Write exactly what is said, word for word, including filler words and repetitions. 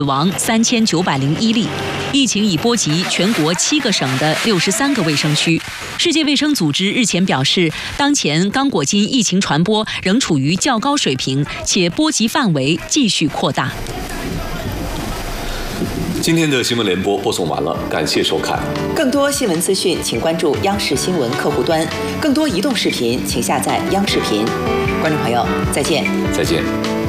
死亡三千九百零一例。疫情已波及全国七个省的六十三个卫生区。世界卫生组织日前表示，当前刚果金疫情传播仍处于较高水平，且波及范围继续扩大。 今天的新闻联播播送完了，感谢收看。 更多新闻资讯，请关注央视新闻客户端；更多移动视频，请下载央视频。观众朋友，再见。 再见。